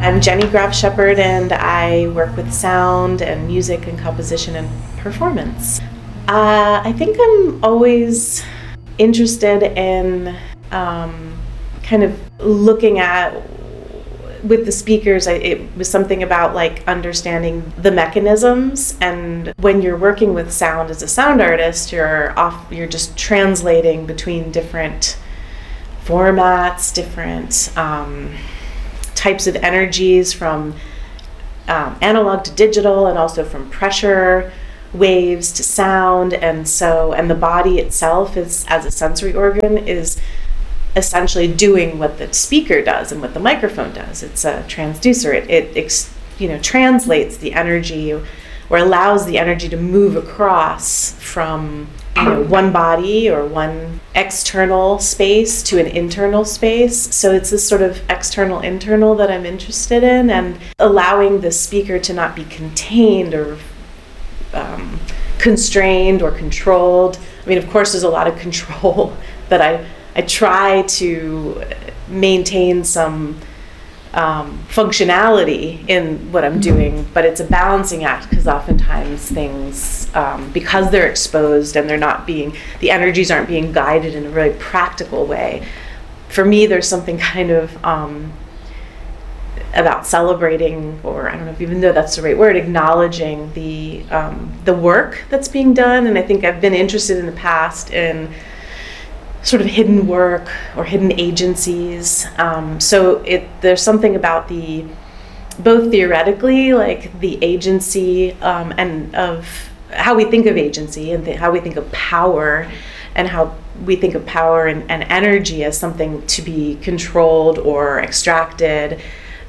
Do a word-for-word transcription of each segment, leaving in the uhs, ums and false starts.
I'm Jenny Graf Shepard, and I work with sound and music and composition and performance. Uh, I think I'm always interested in um, kind of looking at, with the speakers, I, it was something about like understanding the mechanisms. And when you're working with sound as a sound artist, you're off, you're just translating between different formats, different um, types of energies, from um, analog to digital, and also from pressure waves to sound. And so, and the body itself is, as a sensory organ, is essentially doing what the speaker does and what the microphone does. It's a transducer. It, it ex, you know, translates the energy, or allows the energy to move across from, you know, one body or one external space to an internal space. So it's this sort of external internal that I'm interested in, and allowing the speaker to not be contained or um, constrained or controlled. I mean, of course, there's a lot of control that I I try to maintain some um, functionality in what I'm doing, but it's a balancing act, because oftentimes things, um, because they're exposed and they're not being, the energies aren't being guided in a really practical way. For me, there's something kind of um, about celebrating, or I don't know if even though that's the right word, acknowledging the um, the work that's being done. And I think I've been interested in the past in sort of hidden work or hidden agencies. Um, so it there's something about the, both theoretically, like the agency um, and of how we think of agency, and th- how we think of power, and how we think of power and, and energy as something to be controlled or extracted.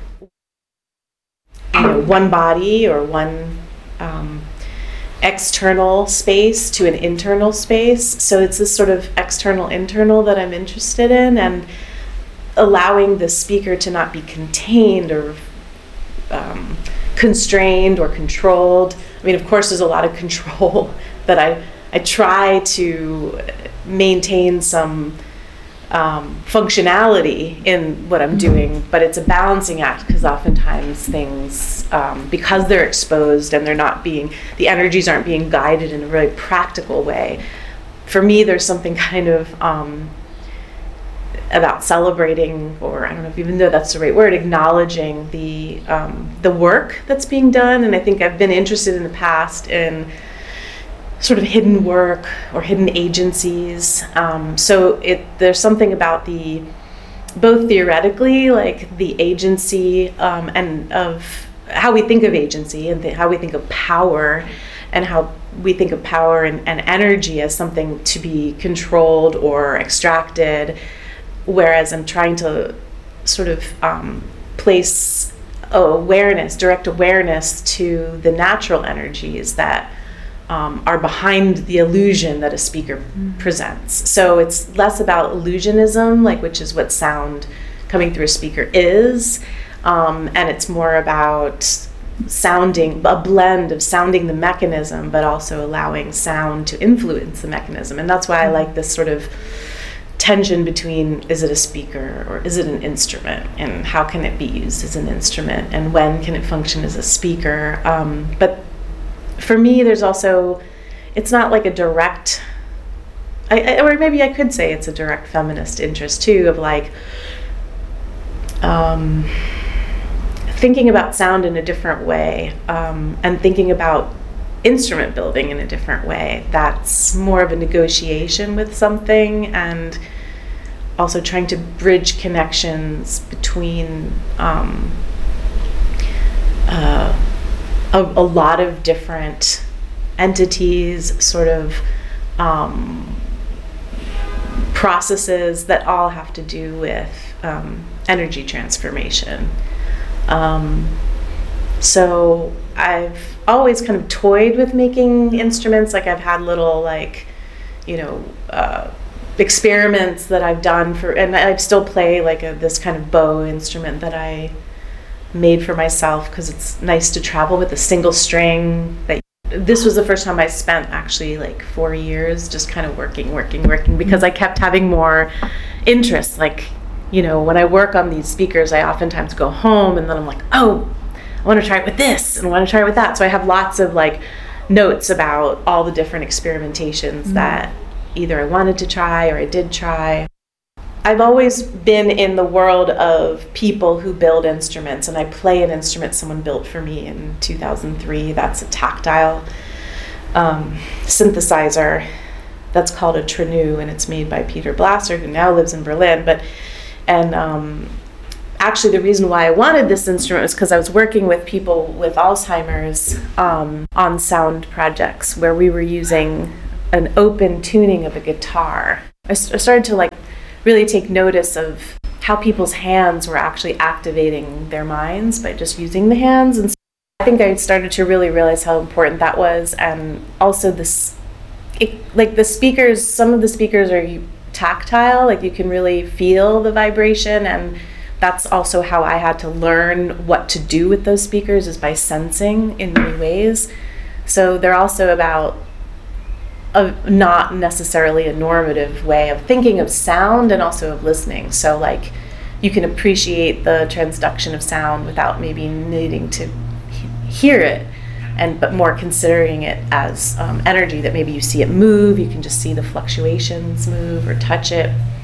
You know, one body or one um, external space to an internal space. So it's this sort of external internal that I'm interested in, and allowing the speaker to not be contained or um, constrained or controlled. I mean, of course, there's a lot of control that I I try to maintain some um, functionality in what I'm doing, but it's a balancing act, because oftentimes things, um, because they're exposed and they're not being, the energies aren't being guided in a really practical way. For me, there's something kind of um, about celebrating, or I don't know if even though that's the right word, acknowledging the um, the work that's being done. And I think I've been interested in the past in sort of hidden work or hidden agencies. Um, so it there's something about the, both theoretically, like the agency um, and of how we think of agency, and th- how we think of power, and how we think of power and, and energy as something to be controlled or extracted. Whereas I'm trying to sort of um, place awareness, direct awareness to the natural energies that Um, are behind the illusion that a speaker mm. presents. So it's less about illusionism, like, which is what sound coming through a speaker is, um, and it's more about sounding, a blend of sounding the mechanism, but also allowing sound to influence the mechanism. And that's why I like this sort of tension between, is it a speaker or is it an instrument, and how can it be used as an instrument, and when can it function as a speaker. Um, but for me, there's also, it's not like a direct, I, I, or maybe I could say it's a direct feminist interest too, of like um, thinking about sound in a different way, um, and thinking about instrument building in a different way. That's more of a negotiation with something, and also trying to bridge connections between um, uh, A, a lot of different entities, sort of um, processes that all have to do with um, energy transformation. Um, so I've always kind of toyed with making instruments. Like, I've had little, like, you know, uh, experiments that I've done for, and I still play like a, this kind of bow instrument that I made for myself, because it's nice to travel with a single string. That this was the first time I spent actually like four years just kind of working, working, working, because I kept having more interests. Like, you know, when I work on these speakers, I oftentimes go home and then I'm like, oh, I want to try it with this and I want to try it with that. So I have lots of like notes about all the different experimentations mm-hmm. that either I wanted to try or I did try. I've always been in the world of people who build instruments, and I play an instrument someone built for me in two thousand three. That's a tactile um, synthesizer that's called a Trenu, and it's made by Peter Blasser, who now lives in Berlin. But and um, actually, the reason why I wanted this instrument was because I was working with people with Alzheimer's um, on sound projects where we were using an open tuning of a guitar. I, st- I started to like really take notice of how people's hands were actually activating their minds by just using the hands. And so I think I started to really realize how important that was. And also this, it, like the speakers, some of the speakers are tactile, like you can really feel the vibration. And that's also how I had to learn what to do with those speakers, is by sensing in many ways. So they're also about a not necessarily a normative way of thinking of sound and also of listening. So like you can appreciate the transduction of sound without maybe needing to he- hear it, and but more considering it as um, energy, that maybe you see it move, you can just see the fluctuations move or touch it.